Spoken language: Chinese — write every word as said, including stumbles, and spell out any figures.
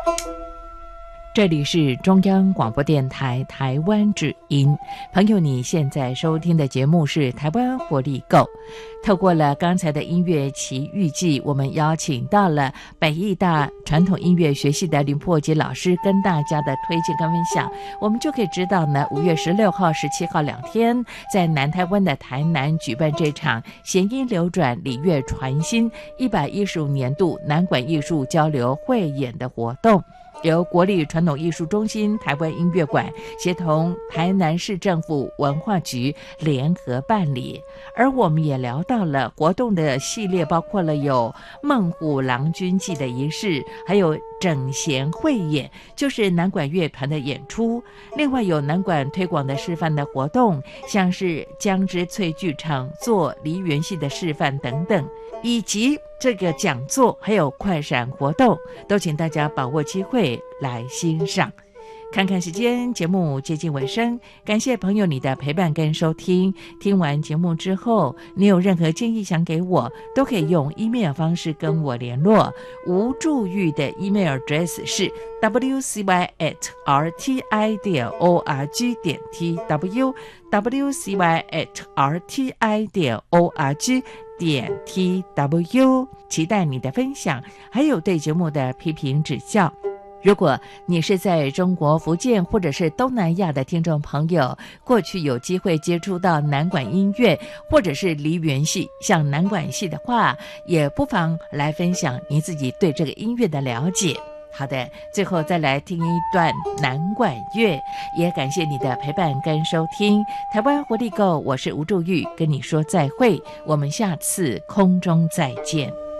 这里是中央广播电台台湾之音，朋友，你现在收听的节目是台湾活力购。透过了刚才的音乐奇遇记，我们邀请到了北艺大传统音乐学系的林破杰老师跟大家的推荐跟分享，我们就可以知道呢，五月十六号、十七号两天，在南台湾的台南举办这场弦音流转、礼乐传新一百一十五年度南管艺术交流汇演的活动。由国立传统艺术中心台湾音乐馆协同台南市政府文化局联合办理，而我们也聊到了活动的系列，包括了有孟虎郎君祭的仪式，还有整弦汇演，就是南管乐团的演出，另外有南管推广的示范的活动，像是江之翠剧场做梨园戏的示范等等，以及这个讲座还有快闪活动，都请大家把握机会来欣赏。看看时间，节目接近尾声，感谢朋友你的陪伴跟收听。听完节目之后，你有任何建议想给我，都可以用 email 方式跟我联络。吴祝玉的 email address 是 w c y at r t i 点 org 点 t w w c y at r t i 点 org 点 t w， 期待你的分享，还有对节目的批评指教。如果你是在中国福建或者是东南亚的听众朋友，过去有机会接触到南管音乐或者是梨园戏，像南管戏的话，也不妨来分享你自己对这个音乐的了解。好的，最后再来听一段南管乐，也感谢你的陪伴跟收听。台湾活力购，我是吴祝玉，跟你说再会，我们下次空中再见。